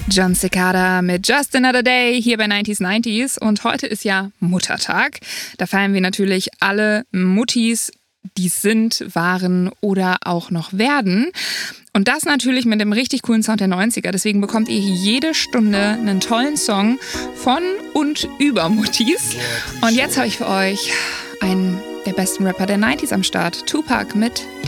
Jon Secada mit Just Another Day hier bei 90s und heute ist ja Muttertag. Da feiern wir natürlich alle Muttis, die sind, waren oder auch noch werden. Und das natürlich mit dem richtig coolen Sound der 90er. Deswegen bekommt ihr hier jede Stunde einen tollen Song von und über Muttis. Und jetzt habe ich für euch einen der besten Rapper der 90s am Start, Tupac mit